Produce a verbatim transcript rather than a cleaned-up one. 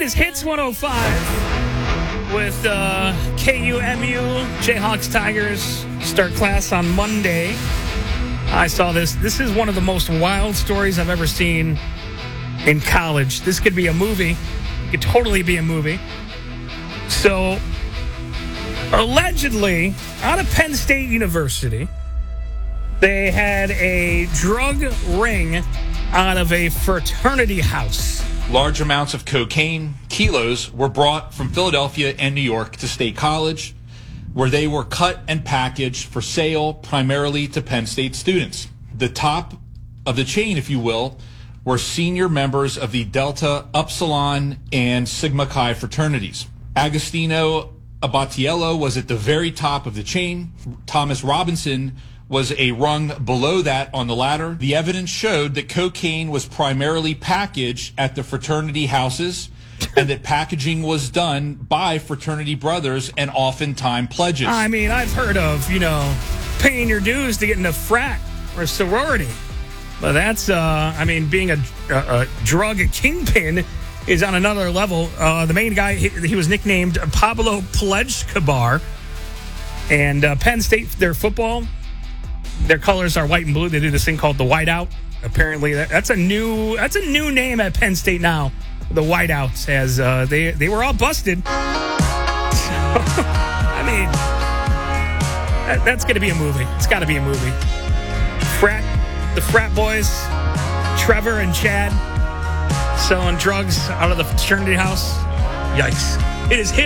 is Hits one oh five with uh, K U M U, Jayhawks Tigers start class on Monday. I saw this. This is one of the most wild stories I've ever seen in college. This could be a movie. It could totally be a movie. So, allegedly, out of Penn State University, they had a drug ring out of a fraternity house. Large amounts of cocaine, kilos, were brought from Philadelphia and New York to State College, where they were cut and packaged for sale primarily to Penn State students. The top of the chain, if you will, were senior members of the Delta, Upsilon, and Sigma Chi fraternities. Agostino Abatiello was at the very top of the chain. Thomas Robinson was a rung below that on the ladder. The evidence showed that cocaine was primarily packaged at the fraternity houses and that packaging was done by fraternity brothers and oftentimes pledges. I mean, I've heard of, you know, paying your dues to get in a frat or sorority. But that's, uh, I mean, being a, a, a drug kingpin is on another level. Uh, the main guy, he, he was nicknamed Pablo Plejkabar. And uh, Penn State, their football, their colors are white and blue. They do this thing called the whiteout. Apparently, that, that's a new that's a new name at Penn State now. The whiteouts, as uh, they they were all busted. So, I mean, that, that's going to be a movie. It's got to be a movie. Frat, the frat boys, Trevor and Chad, selling drugs out of the fraternity house. Yikes! It is hit.